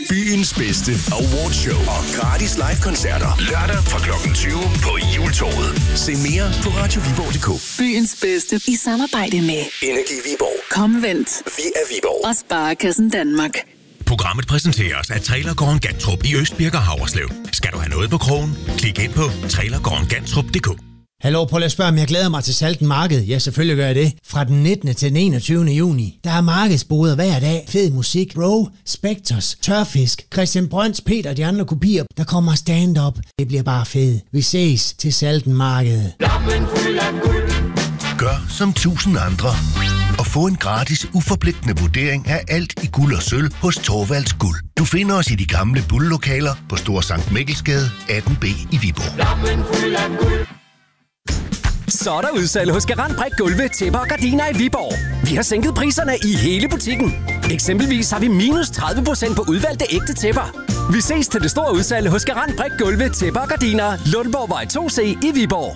Byens bedste awardshow og gratis live-koncerter lørdag fra kl. 20 på Hjultorvet. Se mere på radioviborg.dk. Byens bedste i samarbejde med Energi Viborg. Komvent. Vi er Viborg. Og Sparekassen Danmark. Programmet præsenteres af Trailergården Gantrup i Østbirk og Havreslev. Skal du have noget på krogen? Klik ind på trailergårdengantrup.dk. Hallo, prøv at spørge, om jeg glæder mig til Salten Marked. Ja, selvfølgelig gør jeg det. Fra den 19. til den 21. juni. Der er markedsboder hver dag. Fed musik, Row, Spectres, Tørfisk, Christian Brøns, Peter og de andre kopier. Der kommer stand-up. Det bliver bare fedt. Vi ses til Salten Marked. Gør som 1000 andre og få en gratis, uforpligtende vurdering af alt i guld og sølv hos Thorvalds Guld. Du finder os i de gamle bulllokaler på Store Sankt Mikkelsgade 18B i Viborg. Så er der udsalg hos Garant Brik Gulve, tæpper og gardiner i Viborg. Vi har sænket priserne i hele butikken. Eksempelvis har vi minus 30% på udvalgte ægte tæpper. Vi ses til det store udsalg hos Garant Brik Gulve, tæpper og gardiner, Lundborgvej 2C i Viborg.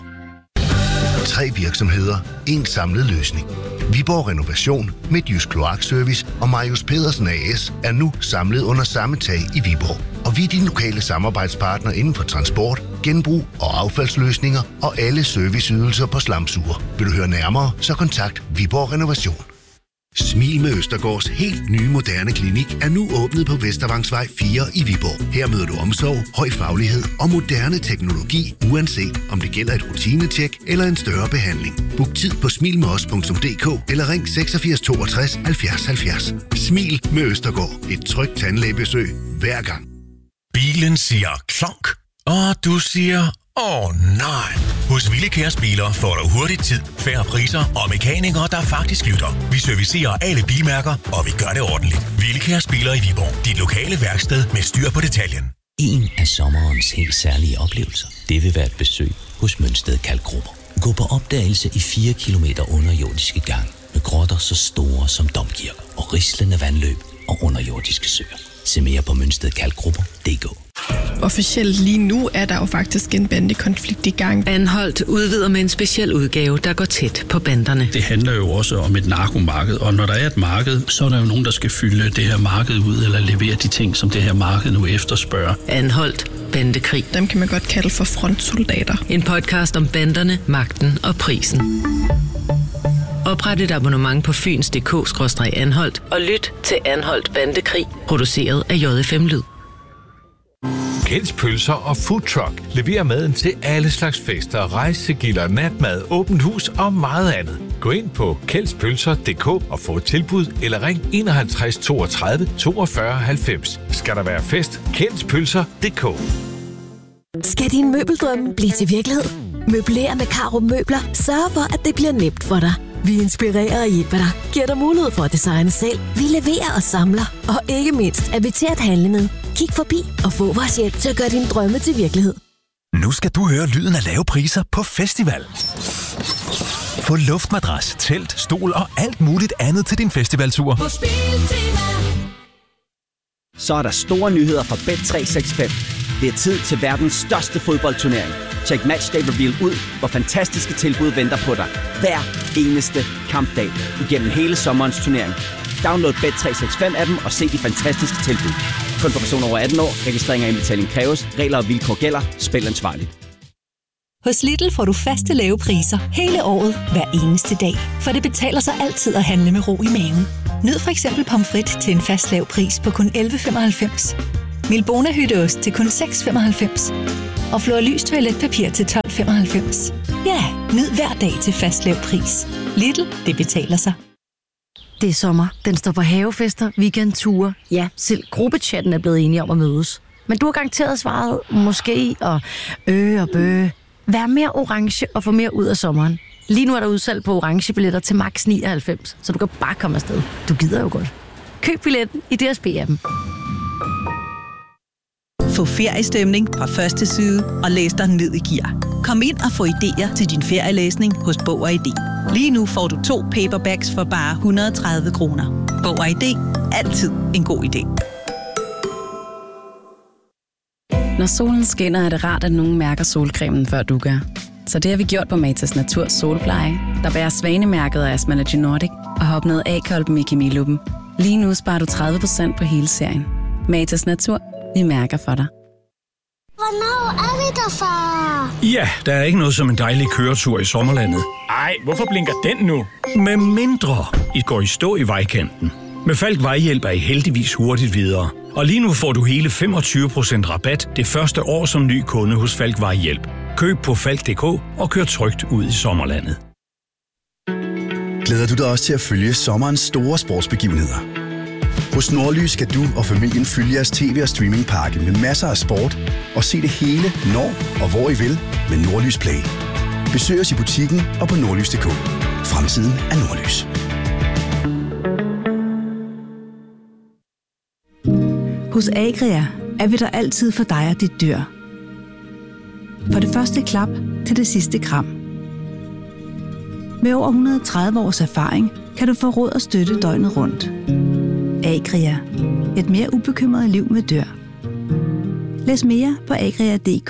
3 virksomheder, en samlet løsning. Viborg Renovation, Midtjysk Kloakservice og Marius Pedersen AS er nu samlet under samme tag i Viborg. Og vi er din lokale samarbejdspartner inden for transport, genbrug og affaldsløsninger og alle serviceydelser på slamsuger. Vil du høre nærmere, så kontakt Viborg Renovation. Smil med Østergaards helt nye moderne klinik er nu åbnet på Vestervangsvej 4 i Viborg. Her møder du omsorg, høj faglighed og moderne teknologi, uanset om det gælder et rutinetjek eller en større behandling. Book tid på smilmedos.dk eller ring 86 62 70 70. Smil med Østergaard. Et trygt tandlægebesøg hver gang. Bilen siger klonk, og du siger nej. Hos Willekærs Biler får du hurtigt tid, færre priser og mekanikere, der faktisk lytter. Vi servicerer alle bilmærker, og vi gør det ordentligt. Willekærs Biler i Viborg. Dit lokale værksted med styr på detaljen. En af sommerens helt særlige oplevelser, det vil være et besøg hos Mønsted Kalkgrupper. Gå på opdagelse i 4 kilometer underjordiske gang med grotter så store som domkirker og rislende vandløb og underjordiske søer. Se mere på mønstedkalkgrupper.dk. Officielt lige nu er der jo faktisk en bandekonflikt i gang. Anholdt udvider med en speciel udgave, der går tæt på banderne. Det handler jo også om et narkomarked, og når der er et marked, så er der jo nogen, der skal fylde det her marked ud, eller levere de ting, som det her marked nu efterspørger. Anholdt bandekrig. Dem kan man godt kalde for frontsoldater. En podcast om banderne, magten og prisen. Opret et abonnement på fyns.dk/anholdt og lyt til Anholdt Bandekrig, produceret af JFM Lyd. Kjelds Pølser og Food Truck leverer maden til alle slags fester, rejsegilder, natmad, åbent hus og meget andet. Gå ind på kjeldspølser.dk og få et tilbud eller ring 51 32 42 90. Skal der være fest? Kjeldspølser.dk. Skal din møbeldrømme blive til virkelighed? Møbler med Carup Møbler sørger for, at det bliver nemt for dig. Vi inspirerer og hjælper dig, giver dig mulighed for at designe selv. Vi leverer og samler, og ikke mindst er vi til at handle med. Kig forbi og få vores hjælp til at gøre dine drømme til virkelighed. Nu skal du høre lyden af lave priser på festival. Få luftmadras, telt, stol og alt muligt andet til din festivaltur. Så er der store nyheder fra Bet365. Det er tid til verdens største fodboldturnering. Check Matchday Reveal ud, hvor fantastiske tilbud venter på dig. Hver eneste kampdag igennem hele sommerens turnering. Download Bet365-appen og se de fantastiske tilbud. Kun for personer over 18 år. Registrering og indbetaling kræves. Regler og vilkår gælder. Spil ansvarligt. Hos Lidl får du faste lave priser hele året, hver eneste dag. For det betaler sig altid at handle med ro i maven. Nyd for eksempel pomfrit til en fast lav pris på kun 11,95. Milbona hytteost til kun 6,95. Og Flor Lys toiletpapir til 12,95. Ja, nyd hver dag til fast lav pris. Lidl, det betaler sig. Det er sommer. Den står på havefester, weekendture. Ja, selv gruppechatten er blevet enige om at mødes. Men du har garanteret svaret måske og bø. Vær mere orange og få mere ud af sommeren. Lige nu er der udsalg på orange billetter til max 99, så du kan bare komme afsted. Du gider jo godt. Køb billetten i DSB-appen. Få feriestemning fra første side og læs dig ned i gear. Kom ind og få idéer til din ferielæsning hos Bog og ID. Lige nu får du 2 paperbacks for bare 130 kroner. Bog og ID. Altid en god idé. Når solen skinner, er det rart, at nogen mærker solcremen, før du gør. Så det har vi gjort på Matas Naturs Solpleje, der bærer svanemærket af Asmalogy Nordic og har opnået A-kolben i Kemiluppen. Lige nu sparer du 30% på hele serien. Matas Natur. Vi mærker for dig. Hvornår er vi der, far? Ja, der er ikke noget som en dejlig køretur i sommerlandet. Ej, hvorfor blinker den nu? Med mindre I går i stå i vejkanten. Med Falk Vejhjælp er I heldigvis hurtigt videre. Og lige nu får du hele 25% rabat det første år som ny kunde hos Falk Vejhjælp. Køb på falk.dk og kør trygt ud i sommerlandet. Glæder du dig også til at følge sommerens store sportsbegivenheder? Hos Nordlys skal du og familien følge jeres tv- og streamingpakke med masser af sport og se det hele, når og hvor I vil med Nordlys Play. Besøg os i butikken og på nordlys.dk. Fremtiden er Nordlys. Hos Agria er vi der altid for dig og dit dyr. For det første klap til det sidste kram. Med over 130 års erfaring kan du få råd og støtte døgnet rundt. Agria. Et mere ubekymret liv med dyr. Læs mere på agria.dk.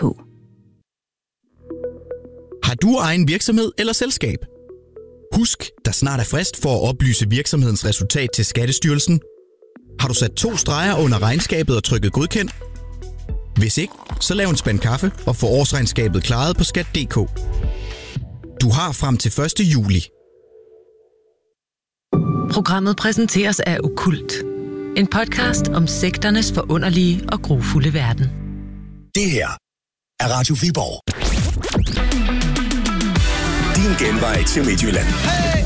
Har du egen virksomhed eller selskab? Husk, der snart er frist for at oplyse virksomhedens resultat til Skattestyrelsen. Har du sat 2 streger under regnskabet og trykket godkendt? Hvis ikke, så lav en spand kaffe og få årsregnskabet klaret på skat.dk. Du har frem til 1. juli. Programmet præsenteres af Okkult. En podcast om sekternes forunderlige og grufulde verden. Det her er Radio Viborg. Din genvej til Midtjylland.